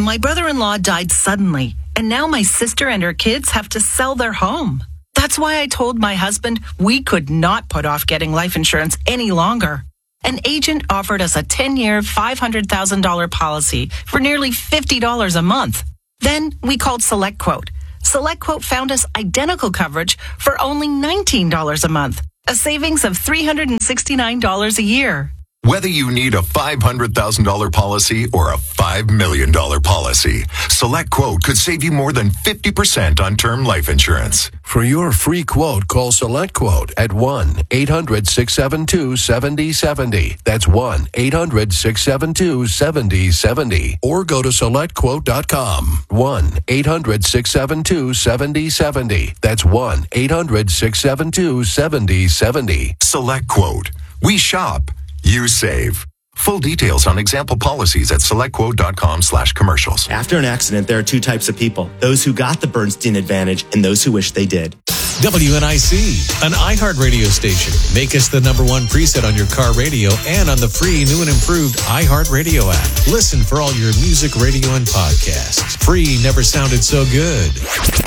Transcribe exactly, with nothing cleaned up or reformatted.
My brother-in-law died suddenly, and now my sister and her kids have to sell their home. That's why I told my husband we could not put off getting life insurance any longer. An agent offered us a ten-year, five hundred thousand dollars policy for nearly fifty dollars a month. Then we called SelectQuote. SelectQuote found us identical coverage for only nineteen dollars a month, a savings of three hundred sixty-nine dollars a year. Whether you need a five hundred thousand dollars policy or a five million dollars policy, SelectQuote could save you more than fifty percent on term life insurance. For your free quote, call SelectQuote at one eight hundred six seven two seven zero seven zero. That's one eight hundred six seven two seven zero seven zero. Or go to select quote dot com. one eight hundred six seven two seven zero seven zero. That's one eight hundred six seven two seven zero seven zero. SelectQuote. We shop. You save. Full details on example policies at selectquote.com slash commercials. After an accident, there are two types of people. Those who got the Bernstein Advantage and those who wish they did. W N I C, an iHeart radio station. Make us the number one preset on your car radio and on the free new and improved iHeart Radio app. Listen for all your music, radio, and podcasts. Free never sounded so good.